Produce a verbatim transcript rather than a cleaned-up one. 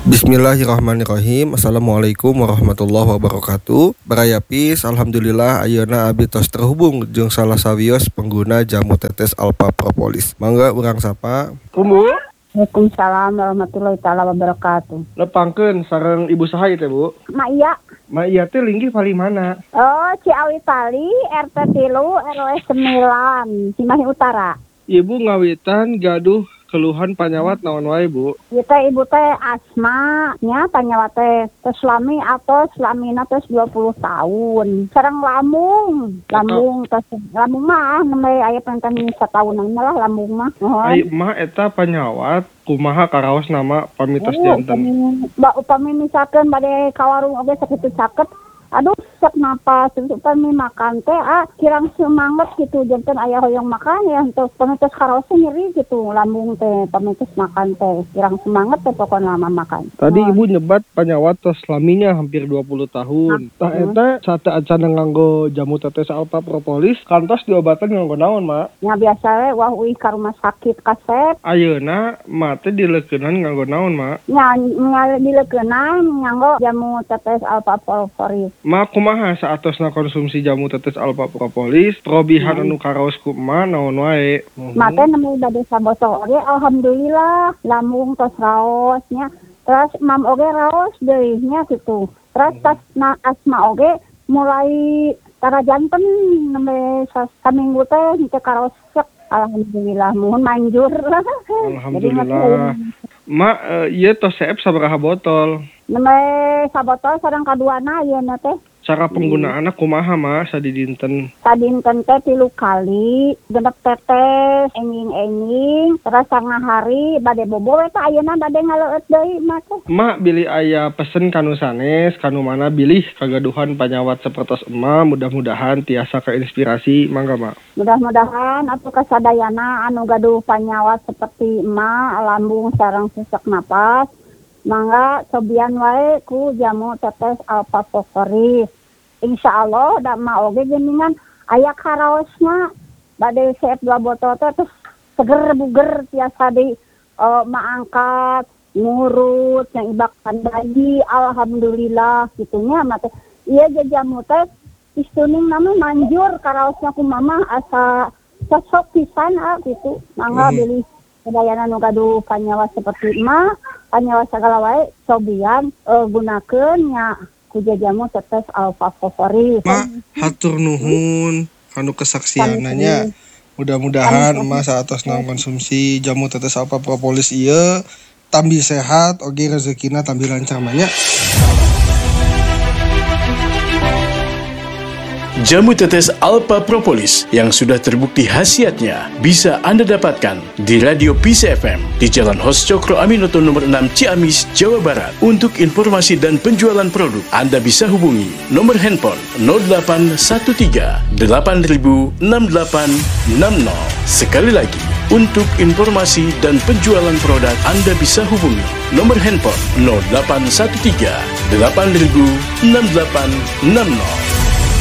Bismillahirrahmanirrahim. Assalamualaikum warahmatullahi wabarakatuh. Barayapis, alhamdulillah ayeuna abi tos terhubung jeung salah sawios pengguna jamu tetes Alpha Propolis. Mangga urang sapa. Kumbu. Waalaikumsalam warahmatullahi taala wabarakatuh. Lepangkeun sareng ibu saha ieu teh, Bu? Ma iya. Ma iya teh linggih pali mana? Oh, Ciawi Pali, R T tilu, R W sembilan, Cimahi Utara. Ibu ngawitan gaduh keluhan panyawat naon wae, Bu? Ieu teh ibu teh asma nya panyawat teh tos lami atau lamina tos dua puluh tahun. Sareng lambung, lambung tos lambung mah nembe aya panten satahunan lah lambung mah. Ai mah eta panyawat kumaha karaos nama pamitos janten. Ba upami misalkeun bade ka warung oge sakitu caket. Aduh, sak napas, upami makan teh ah kirang semangat gitu janten aya hoyong makan ya untuk pamitos karaos nyeri gitu lambung teh pamitos makan teh kirang semangat teh pokona lama makan. Tadi oh. Ibu nyebat panyawat tos laminya hampir dua puluh tahun. Tah eta sate acan nganggo jamu tetes Alpha Propolis kantos diobatan nganggo naon, Mak? Ya biasa we wah uih ka rumah sakit kasep. Ayeuna mah teh dileukeunnan nganggo naon, Mak? Ya ngal dileukeunnan nganggo jamu tetes Alpha Propolis. Ma kumaha saatosna konsumsi jamu tetes Alpha Propolis, probihan anu karaos kumaha naon wae. Ma teh nemu bade sabotol oge alhamdulillah lambung tos raos nya. Terus mam oge raos deui nya kitu. Terus tas na asma oge mulai tara janten nembe saminggu teh henteu karaos sek. Alhamdulillah mohon manjur. Alhamdulillah. Ma ieu tos seep sabaraha botol? Nembe sabotol sareng kaduana ieu na teh. Cara penggunaanna kumaha, Ma, sadidinten? Sadinten teh tilu kali, genep tetes, enging-enging, terus sanga hari bade bobo we teh ayeuna bade ngaleueut deui mah teh. Ma, bilih aya pesen kanu sanes, kanu mana bilih kagaduhan panyawat sapertos emah, mudah-mudahan tiasa keinspirasi, mangga, Ma. Mudah-mudahan atuh kasadayana anu gaduh panyawat seperti emah, lambung sareng sesak napas, mangga cobian wae ku jamu tetes Alpha Propolis. Insya Allah da ma oge geuningan aya karaosna bade seep dua botol teh terus seger buger tiasa di uh, maangkat ngurut yang ibakan bayi alhamdulillah gitunya mah teh ieu jamu teh istuning nama manjur karaosna ku mama asa cocok pisan ah gitu mangga hmm. Bilih sedayana nu gaduh panyawat seperti mah panyawat sagala wae cobian uh, gunakeun nya ku jamu tetes Alpha Propolis. Ma, hatur nuhun kanu kesaksiananya. Mudah-mudahan emas saatosna konsumsi jamu tetes Alpha Propolis ieu tambi sehat oge rezekina tambi lancar nya. Jamu tetes Alpha Propolis yang sudah terbukti khasiatnya bisa Anda dapatkan di Radio P C F M di Jalan Hos Cokro Aminoto nomor enam Ciamis, Jawa Barat. Untuk informasi dan penjualan produk, Anda bisa hubungi nomor handphone nol delapan satu tiga delapan nol enam delapan enam nol. Sekali lagi, untuk informasi dan penjualan produk, Anda bisa hubungi nomor handphone nol delapan satu tiga delapan nol enam delapan enam nol.